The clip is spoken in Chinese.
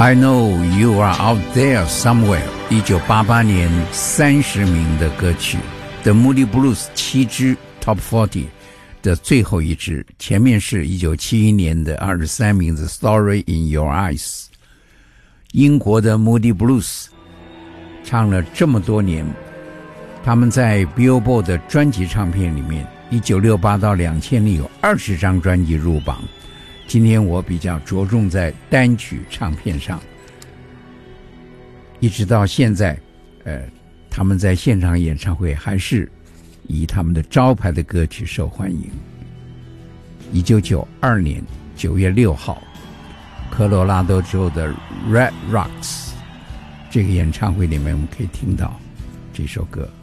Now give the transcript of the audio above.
I know you are out there somewhere 1988年30名的歌曲 The Moody Blues 7支 Top 40的最后一支，前面是1971年的23名的 Story in Your Eyes。 英国的 Moody Blues 唱了这么多年，他们在 Billboard 的专辑唱片里面1968到2000年有20张专辑入榜。今天我比较着重在单曲唱片上，一直到现在他们在现场演唱会还是以他们的招牌的歌曲受欢迎。1992年9月6号，科罗拉多州的 Red Rocks 这个演唱会里面，我们可以听到这首歌。